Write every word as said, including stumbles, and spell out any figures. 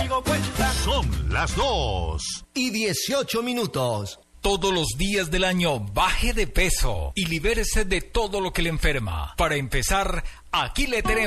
conmigo cuenta. Son las dos y dieciocho minutos. Todos los días del año baje de peso y libérese de todo lo que le enferma. Para empezar, aquí le tenemos